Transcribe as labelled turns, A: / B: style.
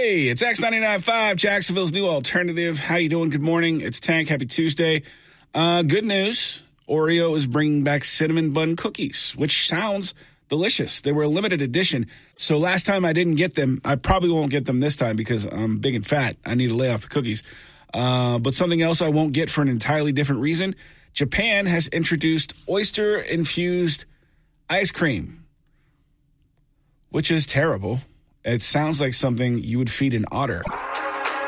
A: Hey, it's X99.5, Jacksonville's new alternative. How you doing? Good morning. It's Tank. Happy Tuesday. Good news. Oreo is bringing back cinnamon bun cookies, which sounds delicious. They were a limited edition, so last time I didn't get them. I probably won't get them this time because I'm big and fat. I need to lay off the cookies. But something else I won't get for an entirely different reason. Japan has introduced oyster-infused ice cream, which is terrible. It sounds like something you would feed an otter.